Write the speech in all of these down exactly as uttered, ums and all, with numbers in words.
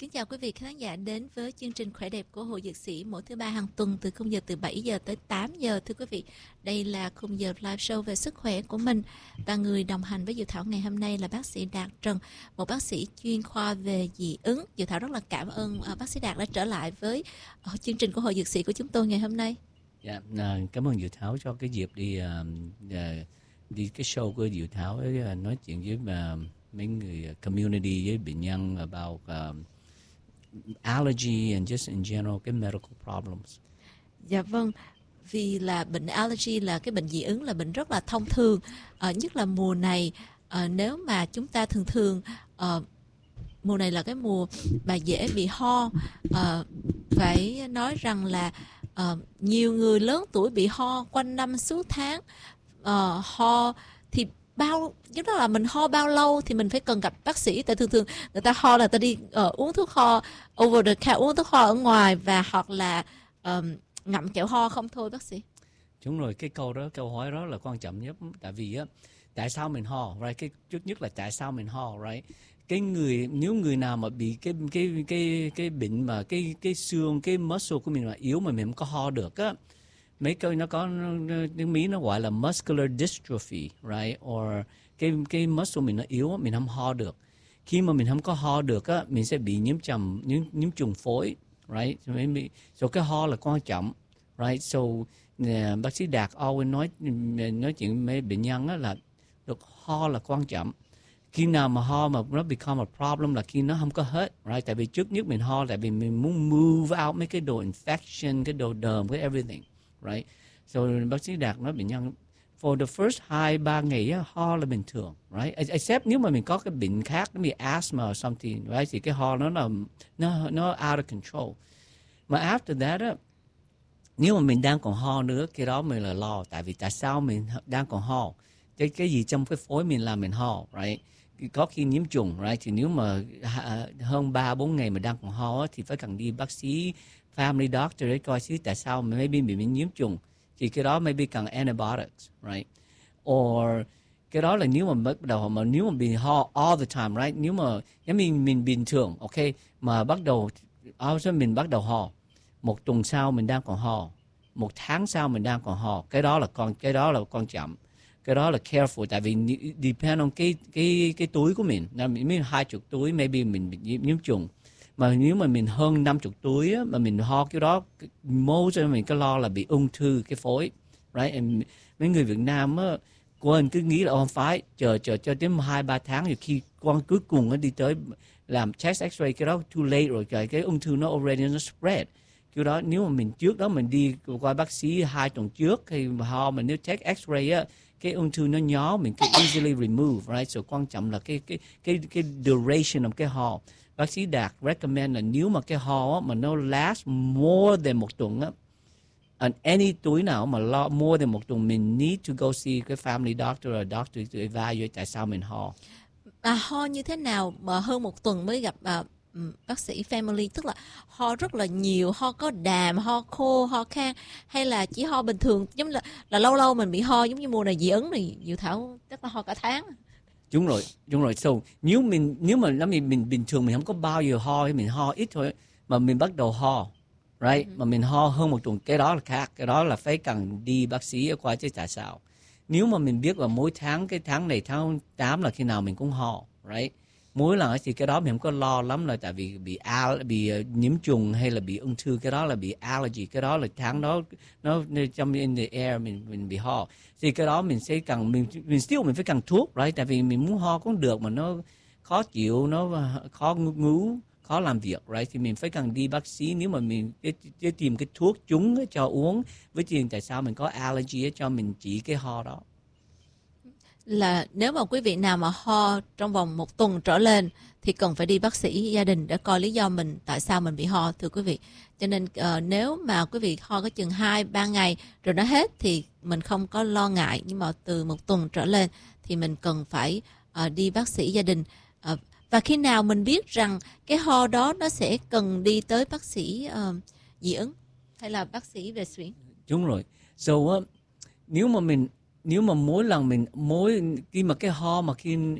Kính chào quý vị khán giả đến với chương trình Khỏe đẹp của Hội Dược Sĩ mỗi thứ ba hàng tuần từ khung giờ từ bảy giờ tới tám giờ. Thưa quý vị, đây là khung giờ live show về sức khỏe của mình và người đồng hành với Diệu Thảo ngày hôm nay là bác sĩ Đạt Trần, một bác sĩ chuyên khoa về dị ứng. Diệu Thảo rất là cảm ơn uh, bác sĩ Đạt đã trở lại với uh, chương trình của Hội Dược Sĩ của chúng tôi ngày hôm nay. Dạ, yeah, cảm ơn Diệu Thảo cho cái dịp đi uh, uh, đi cái show của Diệu Thảo ấy, uh, nói chuyện với uh, mấy người community với bệnh nhân about uh, allergy and just in general cái medical problems. Dạ vâng, vì là bệnh allergy là cái bệnh dị ứng là bệnh rất là thông thường, uh, nhất là mùa này. Uh, nếu mà chúng ta thường thường uh, mùa này là cái mùa mà dễ bị ho, uh, phải nói rằng là uh, nhiều người lớn tuổi bị ho quanh năm suốt tháng. Uh, ho thì bao tức là mình ho bao lâu thì mình phải cần gặp bác sĩ, tại thường thường người ta ho là ta đi uh, uống thuốc ho over the counter, uống thuốc ho ở ngoài và hoặc là um, ngậm kẹo ho không thôi bác sĩ. Đúng rồi, cái câu đó câu hỏi đó là quan trọng nhất, tại vì á tại sao mình ho, right? Cái trước nhất là tại sao mình ho, right? Cái người nếu người nào mà bị cái cái cái cái bệnh mà cái cái xương cái muscle của mình mà yếu mà mình không có ho được á, mấy cái nó có tiếng Mỹ nó gọi là muscular dystrophy, right? Or cái cái muscle mình nó yếu, mình không ho được. Khi mà mình không có ho được á, mình sẽ bị nhiễm trùng nhiễm nhiễm trùng phổi, right? So, maybe, so cái ho là quan trọng, right? So uh, bác sĩ Đạt always nói nói chuyện với mấy bệnh nhân á là được ho là quan trọng. Khi nào mà ho mà nó become a problem là khi nó không có hết, right? Tại vì trước nhất mình ho tại vì mình muốn move out mấy cái đồ infection, cái đồ đờm, cái everything, right? So bác sĩ Đạt nói bệnh nhân for the first hai ba ngày á, ho là bình thường, right? Except nếu mà mình có cái bệnh khác, như asthma or something, right? Thì cái ho nó là nó nó out of control. Mà after that á, nếu mà mình đang còn ho nữa, cái đó mình là lo. Tại vì tại sao mình đang còn ho? Cái cái gì trong cái phổi mình làm mình ho, right? Có khi nhiễm trùng, right? Thì nếu mà hơn ba bốn ngày mà đang còn ho thì phải cần đi bác sĩ family doctor để coi xíu tại sao maybe bị nhiễm trùng. Thì cái đó maybe cần antibiotics, right? Or cái đó là nếu mà bắt đầu mà nếu mà bị ho all the time, right? Nếu mà nếu mình mình bình thường, ok, mà bắt đầu also mình bắt đầu ho, một tuần sau mình đang còn ho, một tháng sau mình đang còn ho, cái đó là con cái đó là quan trọng. Cái đó là careful, tại vì depend on cái cái cái túi của mình. Nếu hai chục túi maybe mình bị nhiễm, nhiễm trùng. Mà nếu mà mình hơn năm chục túi á, mà mình ho cái đó, most mình có lo là bị ung thư cái phổi, right? And mấy người Việt Nam á, quên cứ nghĩ là không phải chờ chờ cho đến hai ba tháng rồi khi con cuối cùng nó đi tới làm chest X-ray cái đó too late rồi, cái cái ung thư nó already nó spread. Cái đó nếu mà mình trước đó mình đi qua bác sĩ hai tuần trước hay ho mà nếu take X-ray á, cái ung thư nó nhỏ mình can easily remove, right? So quan trọng là cái cái cái cái duration of cái ho. Bác sĩ Đạt recommend là nếu mà cái ho á, mà nó last more than một tuần á, and any tuổi nào mà lo more than một tuần mình need to go see cái family doctor or doctor to evaluate tại sao mình ho. À, ho như thế nào mà hơn một tuần mới gặp à, bác sĩ family, tức là ho rất là nhiều, ho có đàm, ho khô, ho khan, hay là chỉ ho bình thường, giống là là lâu lâu mình bị ho giống như mùa này dị ứng này Diệu Thảo chắc là ho cả tháng. Đúng rồi, đúng rồi. So nếu mình nếu mà nó mình, mình bình thường mình không có bao giờ ho, mình ho ít thôi, mà mình bắt đầu ho, right? Ừ. Mà mình ho hơn một tuần, cái đó là khác, cái đó là phải cần đi bác sĩ ở qua chứ tại sao? Nếu mà mình biết là mỗi tháng cái tháng này tháng tám là khi nào mình cũng ho, right? Mỗi lần thì cái đó mình không có lo lắm là tại vì bị al, bị uh, nhiễm trùng hay là bị ung thư, cái đó là bị allergy, cái đó là tháng đó nó trong in the air mình mình bị ho, thì cái đó mình sẽ cần mình mình still mình phải cần thuốc, right? Tại vì mình muốn ho cũng được mà nó khó chịu, nó khó ngủ, khó làm việc, right? Thì mình phải cần đi bác sĩ nếu mà mình để, để tìm cái thuốc chúng cho uống với tiền tại sao mình có allergy cho mình chỉ cái ho đó. Là nếu mà quý vị nào mà ho trong vòng một tuần trở lên thì cần phải đi bác sĩ gia đình để coi lý do mình tại sao mình bị ho, thưa quý vị. Cho nên uh, nếu mà quý vị ho có chừng hai ba ngày rồi nó hết thì mình không có lo ngại, nhưng mà từ một tuần trở lên thì mình cần phải uh, đi bác sĩ gia đình. Uh, và khi nào mình biết rằng cái ho đó nó sẽ cần đi tới bác sĩ uh, dị ứng hay là bác sĩ về suyễn? Đúng rồi. So uh, nếu mà mình nếu mà mỗi lần mình mỗi khi mà cái ho mà khi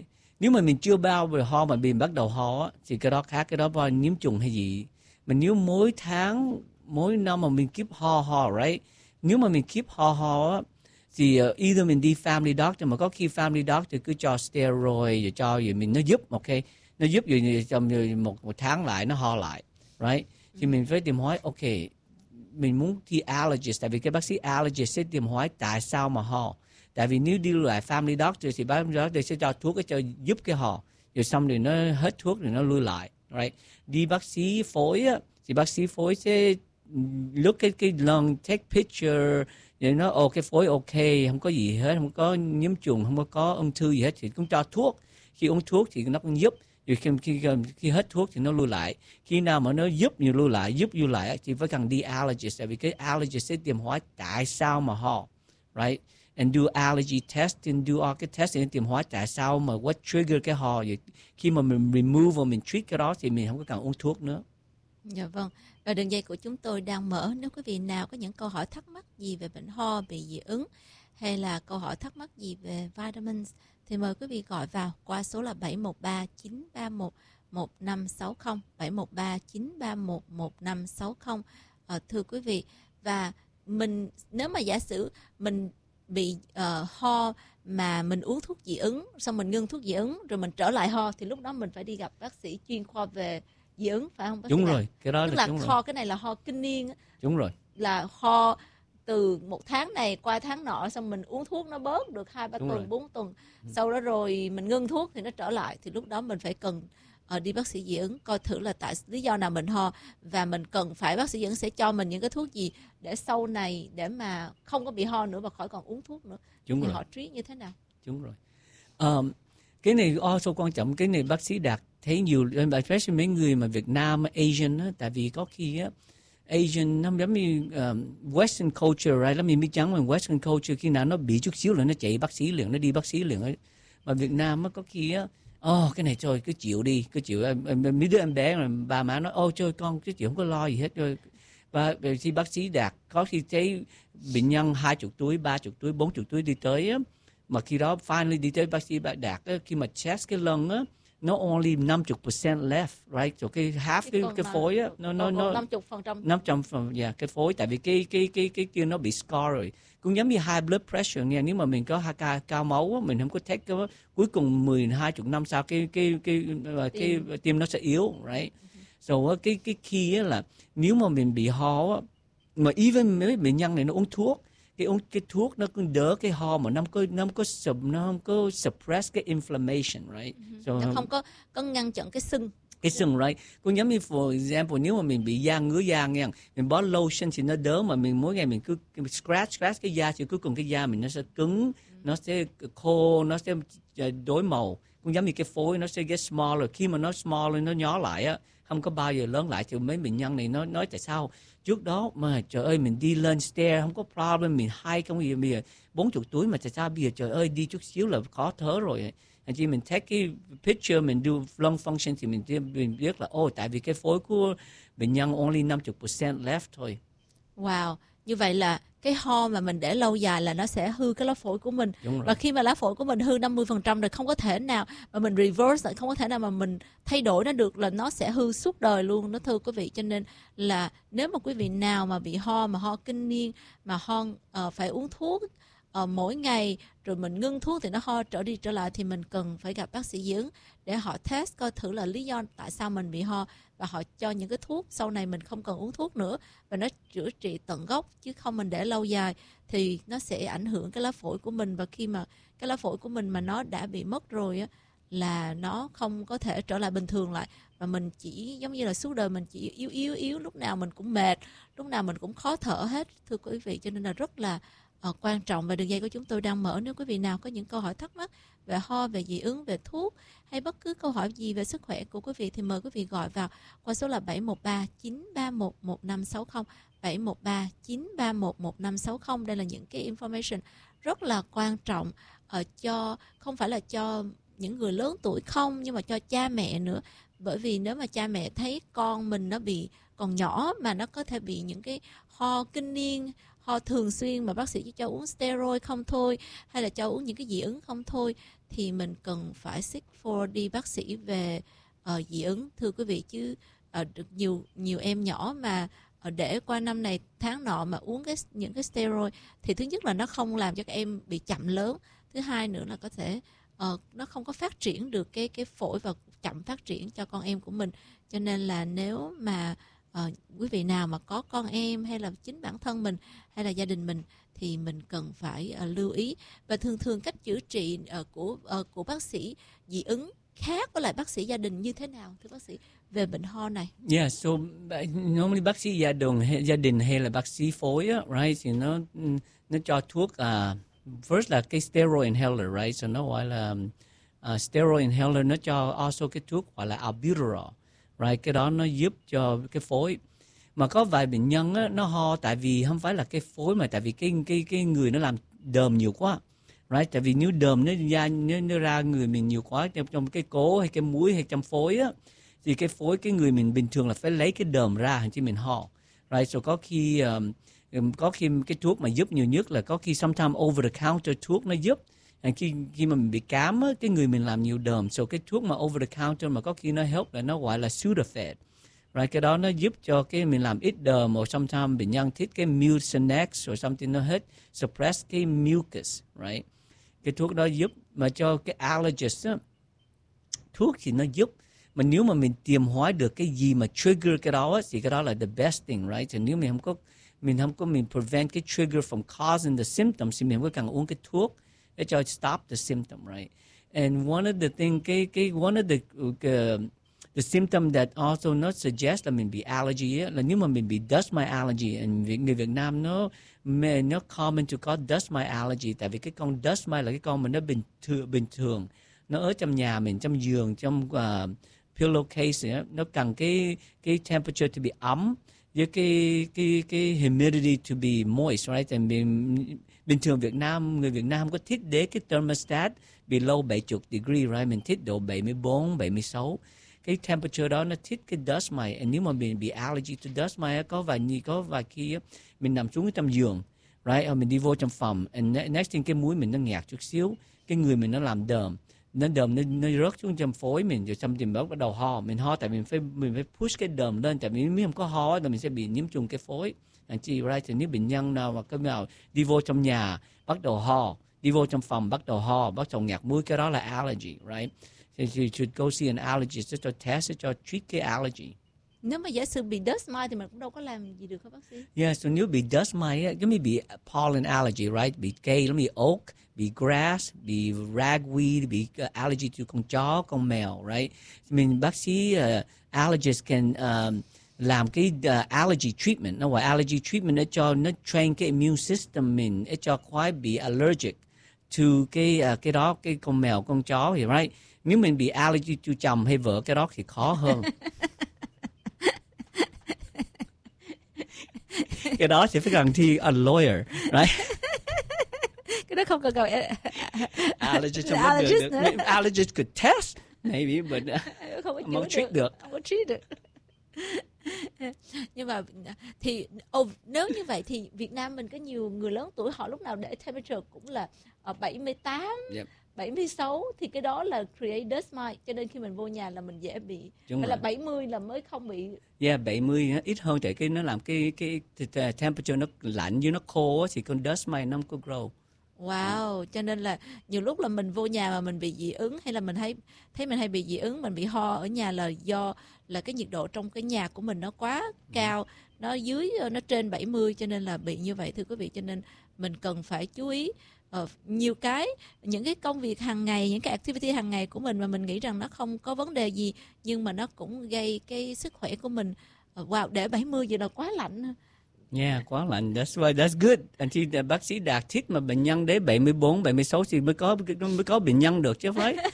Nếu mà mình chưa bao về ho mà mình bắt đầu ho á, thì cái đó khác, cái đó là nhiễm trùng hay gì. Mà nếu mỗi tháng, mỗi năm mà mình keep ho ho, right? Nếu mà mình keep ho ho á, thì uh, either mình đi family doctor, mà có khi family doctor cứ cho steroid, rồi cho gì mình nó giúp, ok? Nó giúp rồi trong một, một tháng lại nó ho lại, right? Thì mình phải tìm hỏi, ok, mình muốn đi allergist, tại vì cái bác sĩ allergist sẽ tìm hỏi tại sao mà ho. Tại vì nếu đi lại family doctor thì bác sĩ doctor sẽ cho thuốc cho giúp cái ho, rồi xong rồi nó hết thuốc rồi nó lui lại, right? Đi bác sĩ phổi á, thì bác sĩ phổi sẽ look cái cái lung, take picture, rồi nó ô cái phổi ok, không có gì hết, không có nhiễm trùng, không có có ung thư gì hết thì cũng cho thuốc. Khi uống thuốc thì nó cũng giúp. Rồi khi, khi, khi hết thuốc thì nó lui lại. Khi nào mà nó giúp như lui lại, giúp lui lại thì phải cần đi allergist. Tại vì cái allergist sẽ tìm hỏi tại sao mà ho, right? And do allergy testing, do all cái test để tìm hỏi tại sao mà what trigger cái ho. Rồi khi mà mình remove và mình treat cái đó thì mình không có cần uống thuốc nữa. Dạ vâng. Và đường dây của chúng tôi đang mở. Nếu quý vị nào có những câu hỏi thắc mắc gì về bệnh ho, bị dị ứng, hay là câu hỏi thắc mắc gì về vitamins, thì mời quý vị gọi vào qua số là bảy một ba chín ba một một năm sáu không, bảy một ba chín ba một một năm sáu không. À, thưa quý vị, và mình nếu mà giả sử mình bị uh, ho mà mình uống thuốc dị ứng, xong mình ngưng thuốc dị ứng, rồi mình trở lại ho, thì lúc đó mình phải đi gặp bác sĩ chuyên khoa về dị ứng, phải không bác sĩ? Đúng rồi, cái đó tức là là ho rồi. Cái này là ho kinh niên á. Đúng rồi. Là ho từ một tháng này qua tháng nọ, xong mình uống thuốc nó bớt được hai ba tuần, bốn tuần, sau đó rồi mình ngưng thuốc thì nó trở lại, thì lúc đó mình phải cần uh, đi bác sĩ dị ứng coi thử là tại lý do nào mình ho, và mình cần phải bác sĩ dị ứng sẽ cho mình những cái thuốc gì để sau này để mà không có bị ho nữa và khỏi còn uống thuốc nữa. Đúng thì rồi. họ treat như thế nào? Đúng rồi. Um, cái này also quan trọng, cái này bác sĩ Đạt thấy nhiều, especially mấy người mà Việt Nam, Asian á, tại vì có khi á Asian nó giống như um, Western culture, right? Nó mình biết chắn mà Western culture khi nào nó bị chút xíu là nó chạy bác sĩ liền, nó đi bác sĩ liền ấy. Mà Việt Nam á có khi á, oh, cái này thôi cứ chịu đi, cứ chịu. Mấy đứa em bé mà bà má nói, ô oh, trời con cứ chịu, không có lo gì hết rồi. Và khi bác sĩ Đạt có khi thấy bệnh nhân hai chục tuổi, ba chục tuổi, bốn chục tuổi đi tới á, mà khi đó finally đi tới bác sĩ Đạt á, khi mà test cái lung á, nó only năm mươi percent left, right? So cái half cái, cái, cái phổi á, nó nó nó năm mươi phần trăm. năm mươi phần yeah, cái phổi, tại vì cái cái cái cái kia nó bị scar rồi. Cũng giống như high blood pressure nha, nếu mà mình có hai ca cao máu á, mình không có take cái cuối cùng mười hai chục năm sau cái cái cái cái, cái, cái tim nó sẽ yếu, right? So cái cái key á là nếu mà mình bị ho á, mà even mấy bệnh nhân này nó uống thuốc, cái uống cái thuốc nó cũng đỡ cái ho mà nó không có nó không có sub nó không có suppress cái inflammation, right? So, nó không có có ngăn chặn cái sưng. Cái sưng, right? Cũng giống như for example, nếu mà mình bị da ngứa da nha, mình bó lotion thì nó đỡ, mà mình mỗi ngày mình cứ scratch scratch cái da thì cuối cùng cái da mình nó sẽ cứng, nó sẽ khô, nó sẽ đổi màu. Cũng giống như cái phổi nó sẽ get smaller, khi mà nó smaller nó nhỏ lại á, không có bao giờ lớn lại. Thì mấy bệnh nhân này nó nói tại sao trước đó mà trời ơi mình đi lên stair không có problem, mình hay không gì, bây giờ bốn chục tuổi mà tại sao bây giờ trời ơi đi chút xíu là khó thở rồi. Anh chị mình take cái picture, mình do lung function thì mình, mình biết là ô oh, tại vì cái phổi của bệnh nhân only năm mươi percent left thôi. Wow, như vậy là cái ho mà mình để lâu dài là nó sẽ hư cái lá phổi của mình. Và khi mà lá phổi của mình hư năm mươi phần trăm rồi, không có thể nào mà mình reverse lại, không có thể nào mà mình thay đổi nó được, là nó sẽ hư suốt đời luôn đó thưa quý vị. Cho nên là nếu mà quý vị nào mà bị ho, mà ho kinh niên, mà ho uh, phải uống thuốc uh, mỗi ngày, rồi mình ngưng thuốc thì nó ho trở đi trở lại, thì mình cần phải gặp bác sĩ dị ứng để họ test coi thử là lý do tại sao mình bị ho, và họ cho những cái thuốc sau này mình không cần uống thuốc nữa, và nó chữa trị tận gốc, chứ không mình để lâu dài thì nó sẽ ảnh hưởng cái lá phổi của mình. Và khi mà cái lá phổi của mình mà nó đã bị mất rồi á, là nó không có thể trở lại bình thường lại, và mình chỉ giống như là suốt đời mình chỉ yếu yếu yếu, lúc nào mình cũng mệt, lúc nào mình cũng khó thở hết thưa quý vị. Cho nên là rất là uh, quan trọng. Và đường dây của chúng tôi đang mở, nếu quý vị nào có những câu hỏi thắc mắc về ho, về dị ứng, về thuốc, hay bất cứ câu hỏi gì về sức khỏe của quý vị, thì mời quý vị gọi vào qua số là bảy một ba chín ba một một năm sáu không, bảy một ba chín ba một một năm sáu không. Đây là những cái information rất là quan trọng ở cho không phải là cho những người lớn tuổi không, nhưng mà cho cha mẹ nữa. Bởi vì nếu mà cha mẹ thấy con mình nó bị còn nhỏ mà nó có thể bị những cái ho kinh niên, ho thường xuyên mà bác sĩ chỉ cho uống steroid không thôi, hay là cho uống những cái dị ứng không thôi, thì mình cần phải seek for đi bác sĩ về uh, dị ứng, thưa quý vị. Chứ uh, được nhiều nhiều em nhỏ mà uh, để qua năm này tháng nọ mà uống cái những cái steroid thì thứ nhất là nó không làm cho các em bị chậm lớn, thứ hai nữa là có thể uh, nó không có phát triển được cái cái phổi và chậm phát triển cho con em của mình. Cho nên là nếu mà uh, quý vị nào mà có con em hay là chính bản thân mình hay là gia đình mình thì mình cần phải uh, lưu ý. Và thường thường cách chữa trị uh, của uh, của bác sĩ dị ứng khác với lại bác sĩ gia đình như thế nào, thưa bác sĩ, về bệnh ho này? Yeah, so normally bác sĩ gia đình gia đình hay là bác sĩ phổi á, right, thì nó nó cho thuốc uh, first là cái steroid inhaler, right, so nó gọi là uh, steroid inhaler, nó cho also cái thuốc gọi là albuterol, right, cái đó nó giúp cho cái phổi. Mà có vài bệnh nhân á, nó ho tại vì không phải là cái phổi mà tại vì cái cái cái người nó làm đờm nhiều quá, right, tại vì nếu đờm nó ra nó, nó ra người mình nhiều quá trong, trong cái cổ hay cái mũi hay trong phổi á, thì cái phổi cái người mình bình thường là phải lấy cái đờm ra chứ mình ho, right, so có khi um, có khi cái thuốc mà giúp nhiều nhất là có khi sometimes over the counter thuốc nó giúp. Khi khi mà mình bị cám á, cái người mình làm nhiều đờm, so cái thuốc mà over the counter mà có khi nó help là nó gọi là Sudafed, right, cái đó nó giúp cho cái mình làm ít đờm, or sometimes bệnh nhân thích cái Mucinex or something nó hết suppress cái mucus, right, cái thuốc đó giúp. Mà cho cái allergist á, thuốc thì nó giúp, mà nếu mà mình tìm hóa được cái gì mà trigger cái đó thì cái đó là the best thing, right, thì nếu mình không có mình không có mình prevent cái trigger from causing the symptoms thì mình không có cần uống cái thuốc để cho stop the symptom, right. And one of the thing cái cái one of the uh, the symptom that also not suggest là mình bị allergy á, là nếu mà mình bị dust mite allergy, and người Việt Nam nó nó common to có dust mite allergy, tại vì cái con dust mite là cái con mà nó bình thường bình thường nó ở trong nhà mình, trong giường, trong uh, pillowcase ấy, nó cần cái cái temperature to be ấm với cái cái cái humidity to be moist, right? And bình, bình thường Việt Nam người Việt Nam có thích để cái thermostat below bảy mươi degree, right? Mình thích độ bảy mươi bốn, bảy mươi sáu. Cái temperature đó nó thích cái dust mite. And nếu mà mình bị allergy to dust mite, có vài như có vài khi mình nằm xuống trong giường, right? Or mình đi vô trong phòng, and next thing cái mũi mình nó nghẹt chút xíu, cái người mình nó làm đờm, nó đờm nó, nó rớt xuống trong phổi mình, rồi xong thì mình bắt đầu ho. Mình ho tại mình phải mình phải push cái đờm lên, tại vì nếu không có ho thì mình sẽ bị nhiễm trùng cái phổi. Anh chị, right? Thì nếu bệnh nhân nào mà cái nào đi vô trong nhà bắt đầu ho, đi vô trong phòng bắt đầu ho, bắt đầu nghẹt mũi, cái đó là allergy, right? So you should go see an allergist cho test, cho treat cái allergy. Nếu mà giả sử bị dust mite thì mình cũng đâu có làm gì được hả bác sĩ? Yeah, so nếu bị dust mite, cái bị pollen allergy, right? Bị cây, nó bị oak, bị grass, bị ragweed, bị uh, allergy to con chó, con mèo, right? Mình bác sĩ uh, allergist can um, làm cái uh, allergy treatment, nó gọi allergy treatment để cho nó train cái immune system mình, để cho khỏi bị allergic to cái uh, cái đó, cái con mèo, con chó thì right. Nếu mình bị allergy to chồng hay vợ, cái đó thì khó hơn. Cái đó sẽ phải cần thi a lawyer, right? Cái đó không cần cầu allergist không có được, được. Allergist could test maybe, but uh, không có không treat được. Không có treat được. Nhưng mà thì oh, nếu như vậy thì Việt Nam mình có nhiều người lớn tuổi họ lúc nào để temperature cũng là ở bảy mươi tám, yep. bảy mươi sáu, thì cái đó là create dust mite, cho nên khi mình vô nhà là mình dễ bị. Phải là bảy mươi là mới không bị. Yeah, bảy mươi nó ít hơn, tại cái nó làm cái cái, cái temperature nó lạnh với nó khô thì con dust mite nó không có grow. Wow, ừ. Cho nên là nhiều lúc là mình vô nhà mà mình bị dị ứng, hay là mình thấy thấy mình hay bị dị ứng, mình bị ho ở nhà là do là cái nhiệt độ trong cái nhà của mình nó quá cao, nó dưới nó trên bảy mươi, cho nên là bị như vậy, thưa quý vị. Cho nên mình cần phải chú ý uh, nhiều cái, những cái công việc hàng ngày, những cái activity hàng ngày của mình mà mình nghĩ rằng nó không có vấn đề gì, nhưng mà nó cũng gây cái sức khỏe của mình. Uh, wow, để bảy mươi vậy là quá lạnh. Yeah, quá lạnh. That's why that's good. Anh chị bác sĩ Đạt thích mà bệnh nhân đến bảy mươi bốn, bảy mươi sáu thì mới có mới có bệnh nhân được chứ phải.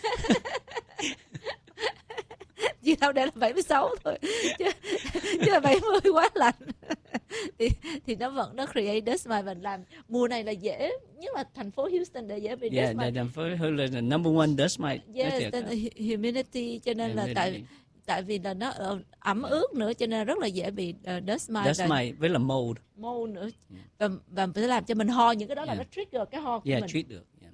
Chỉ đâu để là bảy mươi sáu thôi. Chứ, chứ là bảy mươi quá lạnh. thì thì nó vẫn nó create dust mite, và làm mùa này là dễ, nhất là thành phố Houston để dễ bị yeah, dust mite. Yeah, thành phố Houston là number one dust mite. Yes, the humidity, cho nên là tại tại vì là nó uh, ẩm ướt nữa cho nên rất là dễ bị uh, dust mite, dust mite với là mold. mold nữa, và và sẽ làm cho mình ho, những cái đó là Yeah. nó trigger cái ho của Yeah, mình. treat được. Yeah.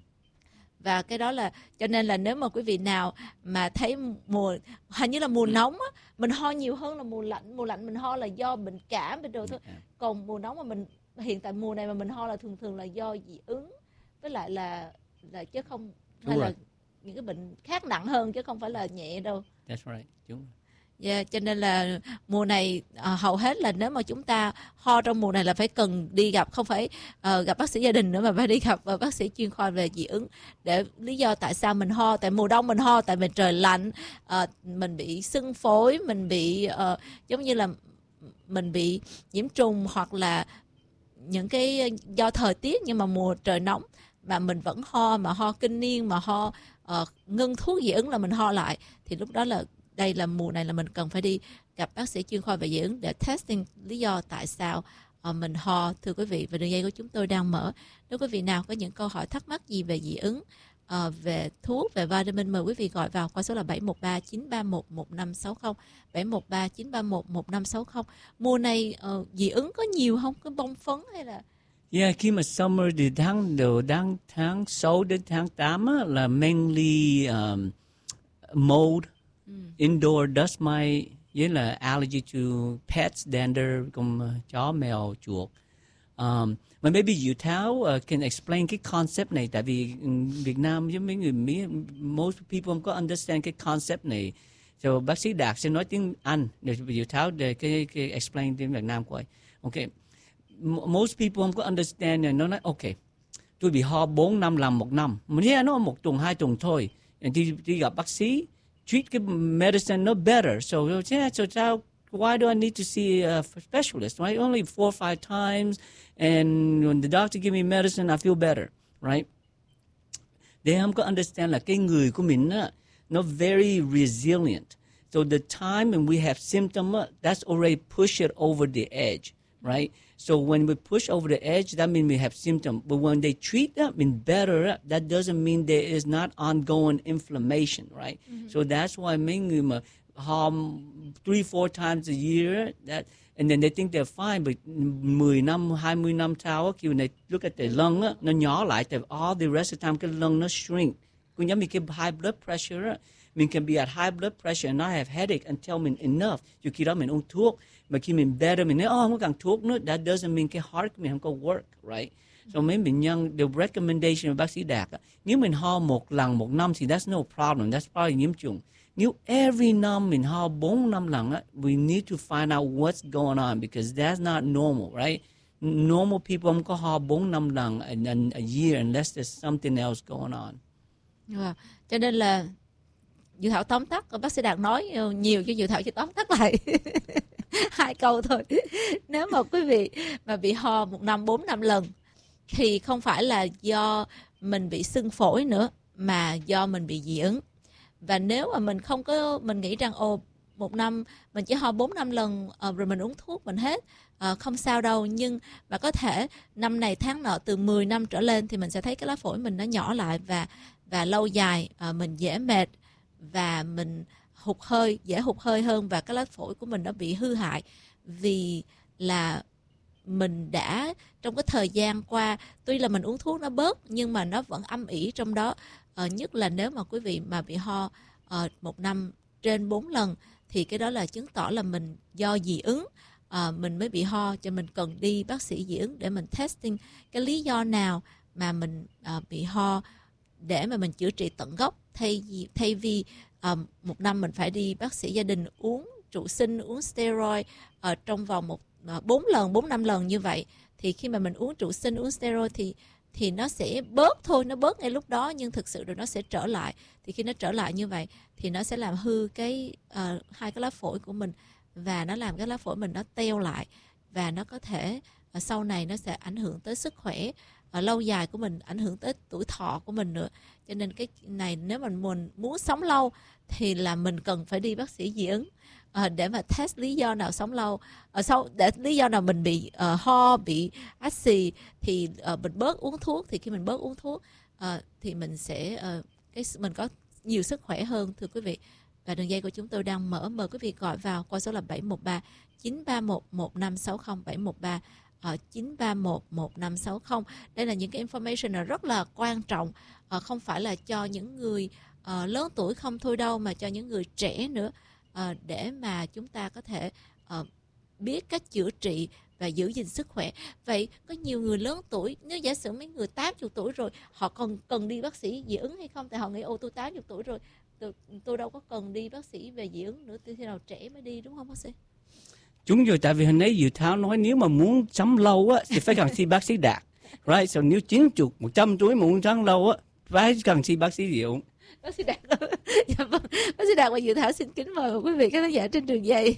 Và cái đó là cho nên là nếu mà quý vị nào mà thấy mùa hình như là mùa nóng á, mình ho nhiều hơn là mùa lạnh. Mùa lạnh mình ho là do bệnh cảm bệnh đồ thôi. Yeah. Còn mùa nóng mà mình hiện tại mùa này mà mình ho là thường thường là do dị ứng, với lại là là chứ không hay là những cái bệnh khác nặng hơn chứ không phải là nhẹ đâu. That's right. Đúng. Yeah, cho nên là mùa này à, hầu hết là nếu mà chúng ta ho trong mùa này là phải cần đi gặp, không phải uh, gặp bác sĩ gia đình nữa mà phải đi gặp uh, bác sĩ chuyên khoa về dị ứng. Để lý do tại sao mình ho, tại mùa đông mình ho tại vì trời lạnh, uh, mình bị sưng phổi, mình bị uh, giống như là mình bị nhiễm trùng, hoặc là những cái do thời tiết, nhưng mà mùa trời nóng mà mình vẫn ho, mà ho kinh niên, mà ho uh, ngưng thuốc dị ứng là mình ho lại, thì lúc đó là đây là mùa này là mình cần phải đi gặp bác sĩ chuyên khoa về dị ứng để testing lý do tại sao uh, mình ho, thưa quý vị. Và đường dây của chúng tôi đang mở. Nếu quý vị nào có những câu hỏi thắc mắc gì về dị ứng, uh, về thuốc, về vitamin, mời quý vị gọi vào qua số là bảy một ba chín ba một một năm sáu không, bảy một ba chín ba một một năm sáu không. Mùa này uh, dị ứng có nhiều không? Có bong phấn hay là? Yeah, khi mà summer thì tháng đầu tháng tháng sáu đến tháng tám á, là mainly um, mold, mm. indoor dust mite, với là allergy to pets, dander, cùng uh, chó, mèo, chuột. Um, mà maybe you Tháo uh, can explain cái concept này, tại vì um, Việt Nam với mấy người Mỹ, most people không có understand cái concept này. So bác sĩ Đạt sẽ nói tiếng Anh để you Tháo để cái, cái explain tiếng Việt Nam của anh. Okay. Most people không có understand, nó nói ok, tôi bị ho bốn năm lần một năm, mình nghe nó một tuần hai tuần thôi, đi đi gặp bác sĩ, treat cái medicine nó better, so yeah, so how, why do I need to see a specialist, right? Only four or five times, and when the doctor give me medicine, I feel better, right? They không có understand là cái người của mình á, nó very resilient, so the time when we have symptom, that's already push it over the edge, right? So when we push over the edge, that means we have symptoms. But when they treat that, mean better, that doesn't mean there is not ongoing inflammation, right? Mm-hmm. So that's why mấy người mà ho three, four times a year, that, and then they think they're fine, but mười năm, hai mươi năm sau, khi when they look at their lung, nó nhỏ lại, all the rest of the time, cái lung nó shrink. Cũng giống như cái high blood pressure, mình can be at high blood pressure and not have headache until mình enough. Chứ khi đó mình uống thuốc, mà khi mình better, mình nói, oh, không có cần thuốc nữa, that doesn't mean cái heart của mình không có work, right? So mấy bệnh nhân, the recommendation của bác sĩ Đạt, nếu mình ho một lần một năm thì that's no problem, that's probably nhiễm trùng. Nếu every năm mình ho bốn năm lần, we need to find out what's going on, because that's not normal, right? Normal people không có ho bốn năm lần a, a year unless there's something else going on. Wow. Cho nên là Dự Thảo tóm tắt, bác sĩ Đạt nói nhiều cho Dự Thảo chỉ tóm tắt lại hai câu thôi. Nếu mà quý vị mà bị ho một năm bốn năm lần thì không phải là do mình bị sưng phổi nữa, mà do mình bị dị ứng. Và nếu mà mình không có, mình nghĩ rằng ồ một năm mình chỉ ho bốn năm lần rồi mình uống thuốc mình hết, à, không sao đâu, nhưng mà có thể năm này tháng nọ từ mười năm trở lên thì mình sẽ thấy cái lá phổi mình nó nhỏ lại, và và lâu dài à, mình dễ mệt và mình hụt hơi, dễ hụt hơi hơn, và cái lá phổi của mình nó bị hư hại vì là mình đã trong cái thời gian qua, tuy là mình uống thuốc nó bớt nhưng mà nó vẫn âm ỉ trong đó. À, nhất là nếu mà quý vị mà bị ho à, một năm trên bốn lần thì cái đó là chứng tỏ là mình do dị ứng, à, mình mới bị ho, cho mình cần đi bác sĩ dị ứng để mình testing cái lý do nào mà mình à, bị ho, để mà mình chữa trị tận gốc, thay vì, thay vì à, một năm mình phải đi bác sĩ gia đình uống trụ sinh, uống steroid à, trong vòng một bốn lần, bốn năm lần như vậy. Thì khi mà mình uống trụ sinh, uống steroid thì thì nó sẽ bớt thôi, nó bớt ngay lúc đó, nhưng thực sự rồi nó sẽ trở lại. Thì khi nó trở lại như vậy thì nó sẽ làm hư cái uh, hai cái lá phổi của mình, và nó làm cái lá phổi mình nó teo lại, và nó có thể uh, sau này nó sẽ ảnh hưởng tới sức khỏe uh, lâu dài của mình, ảnh hưởng tới tuổi thọ của mình nữa. Cho nên cái này nếu mà mình muốn sống lâu thì là mình cần phải đi bác sĩ dị ứng uh, để mà test lý do nào sống lâu, uh, sau để lý do nào mình bị uh, ho, bị át xì thì uh, mình bớt uống thuốc. Thì khi mình bớt uống thuốc uh, thì mình sẽ uh, cái mình có nhiều sức khỏe hơn, thưa quý vị. và đường dây của chúng tôi đang mở. Mời quý vị gọi vào qua số là bảy một ba chín ba một một năm sáu không, bảy một ba chín ba một một năm sáu không. Đây là những cái information rất là quan trọng, uh, không phải là cho những người uh, lớn tuổi không thôi đâu, mà cho những người trẻ nữa, uh, để mà chúng ta có thể uh, biết cách chữa trị và giữ gìn sức khỏe. Vậy có nhiều người lớn tuổi, nếu giả sử mấy người tám mươi tuổi rồi, họ còn cần đi bác sĩ dị ứng hay không? Tại họ nghĩ ô tôi tám mươi tuổi rồi, tôi, tôi đâu có cần đi bác sĩ về dị ứng nữa, tôi khi nào trẻ mới đi, đúng không bác sĩ? Đúng rồi, tại vì hồi nãy Diệu Thảo nói nếu mà muốn sống lâu á thì phải cần see bác sĩ Đạt. Right, so nếu chín mươi, một trăm tuổi mà muốn sống lâu á phải cần see bác sĩ dị ứng. Bác sĩ Đạt, dạ vâng, bác sĩ Đạt và Diệu Thảo xin kính mời quý vị khán giả trên đường dây.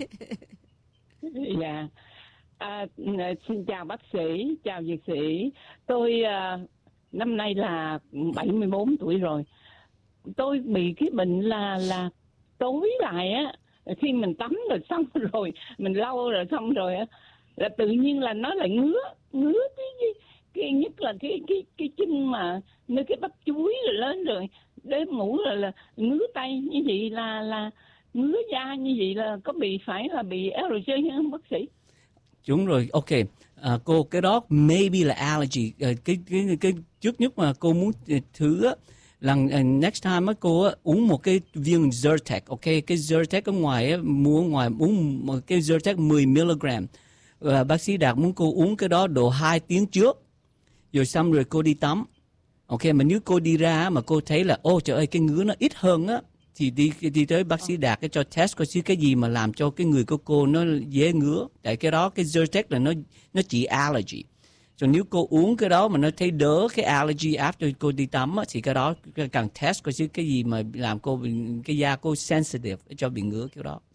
Dạ, à, xin chào bác sĩ, chào dược sĩ. Tôi à, năm nay là bảy mươi bốn tuổi rồi. Tôi bị cái bệnh là là tối lại á, khi mình tắm rồi xong rồi, mình lau rồi xong rồi á, là tự nhiên là nó lại ngứa, ngứa cái, cái, cái nhất là cái cái cái chân mà nơi cái bắp chuối rồi lên rồi, đêm ngủ rồi là ngứa tay như vậy, là là ngứa da như vậy, là có bị phải là bị allergy không bác sĩ? Đúng rồi, ok. À, cô cái đó maybe là allergy. À, cái cái cái trước nhất mà cô muốn thử á, lần uh, next time á cô á, uống một cái viên Zyrtec, ok, cái Zyrtec ở ngoài á, mua ở ngoài uống một cái Zyrtec mười mi-li-gam. Uh, bác sĩ Đạt muốn cô uống cái đó độ hai tiếng trước, rồi xong rồi cô đi tắm, ok. Mà nếu cô đi ra mà cô thấy là ô trời ơi cái ngứa nó ít hơn á, thì đi đi tới bác sĩ Đạt cái cho test coi chứ cái gì mà làm cho cái người của cô nó dễ ngứa. Tại cái đó cái Zyrtec là nó nó chỉ allergy. Rồi nếu cô uống cái đó mà nó thấy đỡ cái allergy after cô đi tắm á, thì cái đó cần test coi chứ cái gì mà làm cô cái da cô sensitive cho bị ngứa kiểu đó.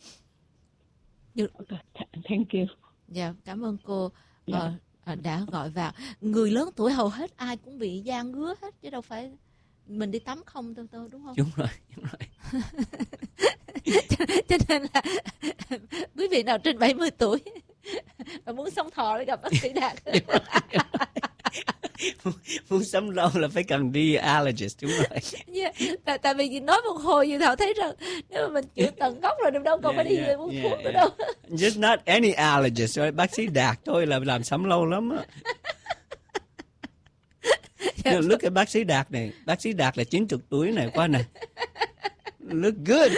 Thank you. Dạ, cảm ơn cô Yeah. uh, đã gọi vào. Người lớn tuổi hầu hết ai cũng bị da ngứa hết, chứ đâu phải mình đi tắm không đâu, đâu đúng không? Đúng rồi, đúng rồi. cho, cho nên là quý vị nào trên bảy mươi tuổi và muốn sống thọ để gặp bác sĩ Đạt. Muốn sống lâu là phải cần đi allergist, đúng rồi. Yeah. Tại, tại vì nói một hồi gì Thảo thấy rằng nếu mà mình chữa tận gốc rồi đâu còn Yeah, phải đi yeah, về mua yeah, thuốc nữa yeah. đâu. Just not any allergist, right? Bác sĩ Đạt thôi là làm sống lâu lắm á. Yeah, look at bác sĩ Đạt này. Bác sĩ Đạt là chín mươi tuổi này, qua này. Look good.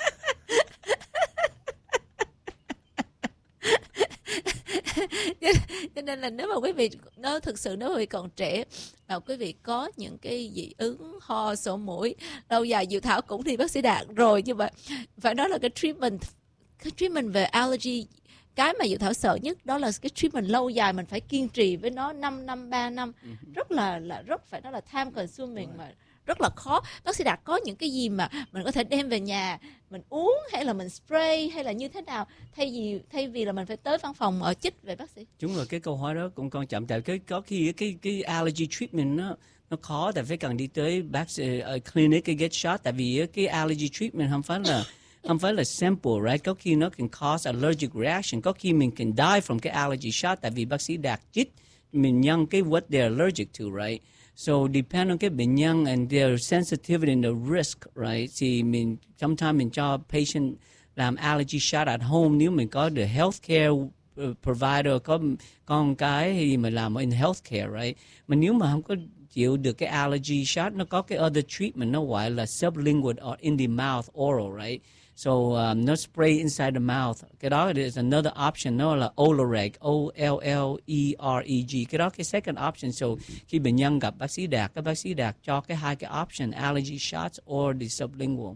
Cho nên là nếu mà quý vị nó thực sự nếu mà quý vị còn trẻ và quý vị có những cái dị ứng ho sổ mũi lâu dài, Diệu Thảo cũng đi bác sĩ Đạt rồi, nhưng mà phải nói là cái treatment cái treatment về allergy, cái mà Diệu Thảo sợ nhất đó là cái treatment lâu dài, mình phải kiên trì với nó năm năm ba năm, rất là là rất phải nói là time consuming mà rất là khó. Bác sĩ Đạt có những cái gì mà mình có thể đem về nhà mình uống, hay là mình spray, hay là như thế nào, thay vì thay vì là mình phải tới văn phòng ở chích về bác sĩ? Đúng rồi, cái câu hỏi đó cũng quan trọng. Tại cái có khi cái cái allergy treatment nó nó khó, tại phải cần đi tới bác sĩ uh, clinic để get shot. Tại vì cái allergy treatment không phải là không phải là simple, right? Có khi nó can cause allergic reaction, có khi mình can die from cái allergy shot, tại vì bác sĩ Đạt chích mình nhân cái what they're allergic to, right? So depend on cái bệnh nhân and their sensitivity and the risk, right? Thì mình sometimes mình cho patient làm allergy shot at home nếu mình có the healthcare provider, có con cái thì mình làm in healthcare, right? Mà nếu mà không có chịu được cái allergy shot, nó có cái other treatment nó gọi là sublingual or in the mouth oral, right? So um, nó spray inside the mouth. Cái đó is another option, nó là Oloreg, O L L E R E G. Cái đó cái second option. So khi bệnh nhân gặp bác sĩ Đạt, các bác sĩ Đạt cho cái hai cái option, allergy shots or the sublingual.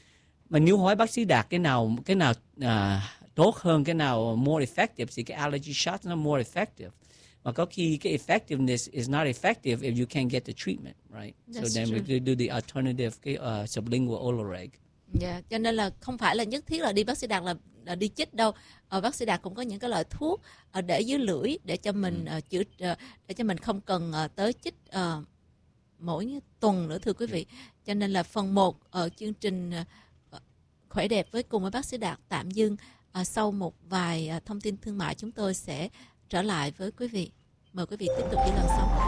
Mà nếu hỏi bác sĩ Đạt cái nào cái nào uh, tốt hơn, cái nào more effective, thì cái allergy shots nó more effective. Mà có khi cái effectiveness is not effective if you can't get the treatment, right? That's so then true. we do the alternative, cái uh, sublingual Oloreg. Dạ, yeah, cho nên là không phải là nhất thiết là đi bác sĩ Đạt là, là đi chích đâu. Ở bác sĩ Đạt cũng có những cái loại thuốc ở để dưới lưỡi để cho mình ừ. uh, chữa uh, để cho mình không cần uh, tới chích uh, mỗi tuần nữa, thưa quý vị. Cho nên là phần một ở chương trình uh, khỏe đẹp với cùng với bác sĩ Đạt tạm dừng. Uh, sau một vài uh, thông tin thương mại chúng tôi sẽ trở lại với quý vị. Mời quý vị tiếp tục giữ làn sóng.